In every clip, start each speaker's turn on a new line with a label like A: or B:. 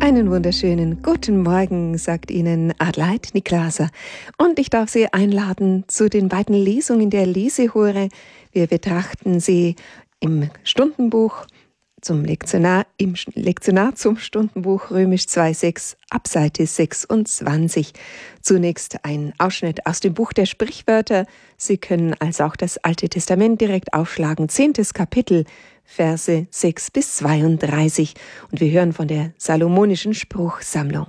A: Einen wunderschönen guten Morgen, sagt Ihnen Adelheid Niklaser. Und ich darf Sie einladen zu den beiden Lesungen der Lesehure. Wir betrachten sie im Stundenbuch, im Lektionar zum Stundenbuch Römisch 2,6 ab Seite 26. Zunächst ein Ausschnitt aus dem Buch der Sprichwörter. Sie können also auch das Alte Testament direkt aufschlagen. 10. Kapitel, Verse 6 bis 32. Und wir hören von der Salomonischen Spruchsammlung.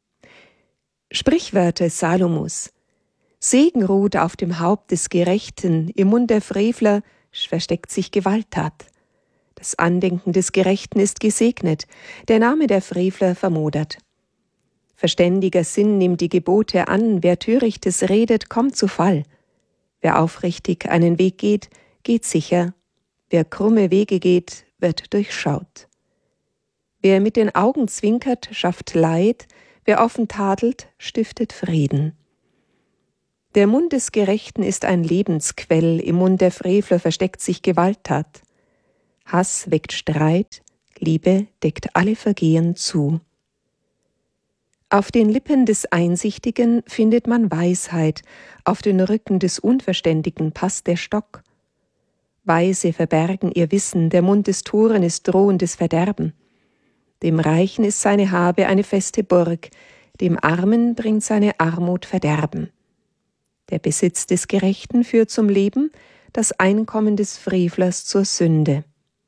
A: Sprichwörter Salomos. Segen ruht auf dem Haupt des Gerechten, im Mund der Frevler versteckt sich Gewalttat. Das Andenken des Gerechten ist gesegnet, der Name der Frevler vermodert. Verständiger Sinn nimmt die Gebote an, wer Törichtes redet, kommt zu Fall. Wer aufrichtig einen Weg geht, geht sicher. Wer krumme Wege geht, wird durchschaut. Wer mit den Augen zwinkert, schafft Leid, wer offen tadelt, stiftet Frieden. Der Mund des Gerechten ist ein Lebensquell, im Mund der Frevler versteckt sich Gewalttat. Hass weckt Streit, Liebe deckt alle Vergehen zu. Auf den Lippen des Einsichtigen findet man Weisheit, auf den Rücken des Unverständigen passt der Stock. Weise verbergen ihr Wissen, der Mund des Toren ist drohendes Verderben. Dem Reichen ist seine Habe eine feste Burg, dem Armen bringt seine Armut Verderben. Der Besitz des Gerechten führt zum Leben, das Einkommen des Frevlers zur Sünde.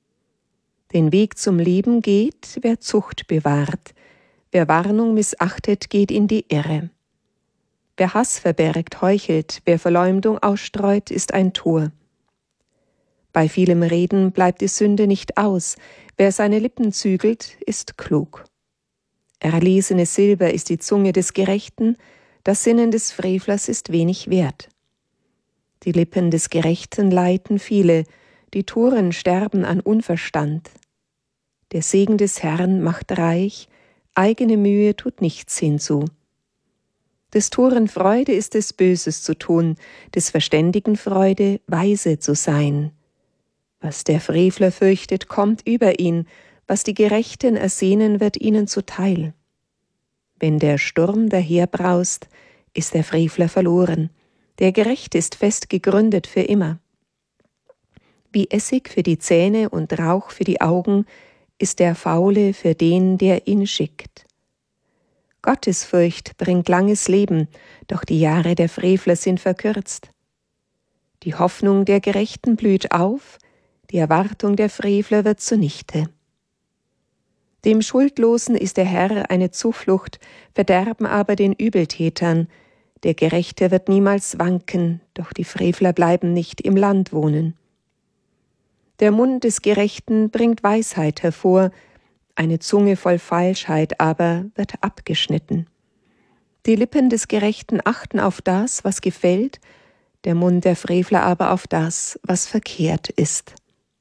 A: Den Weg zum Leben geht, wer Zucht bewahrt, wer Warnung missachtet, geht in die Irre. Wer Hass verbergt, heuchelt, wer Verleumdung ausstreut, ist ein Tor. Bei vielem Reden bleibt die Sünde nicht aus, wer seine Lippen zügelt, ist klug. Erlesene Silber ist die Zunge des Gerechten, das Sinnen des Frevlers ist wenig wert. Die Lippen des Gerechten leiten viele, die Toren sterben an Unverstand. Der Segen des Herrn macht reich, eigene Mühe tut nichts hinzu. Des Toren Freude ist des Böses zu tun, des Verständigen Freude, weise zu sein. Was der Frevler fürchtet, kommt über ihn, was die Gerechten ersehnen, wird ihnen zuteil. Wenn der Sturm daherbraust, ist der Frevler verloren, der Gerechte ist fest gegründet für immer. Wie Essig für die Zähne und Rauch für die Augen ist der Faule für den, der ihn schickt. Gottesfurcht bringt langes Leben, doch die Jahre der Frevler sind verkürzt. Die Hoffnung der Gerechten blüht auf, die Erwartung der Frevler wird zunichte. Dem Schuldlosen ist der Herr eine Zuflucht, Verderben aber den Übeltätern. Der Gerechte wird niemals wanken, doch die Frevler bleiben nicht im Land wohnen. Der Mund des Gerechten bringt Weisheit hervor, eine Zunge voll Falschheit aber wird abgeschnitten. Die Lippen des Gerechten achten auf das, was gefällt, der Mund der Frevler aber auf das, was verkehrt ist.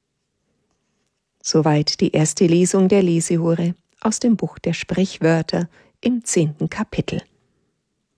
A: Soweit die erste Lesung der Lesehure aus dem Buch der Sprichwörter im 10. Kapitel.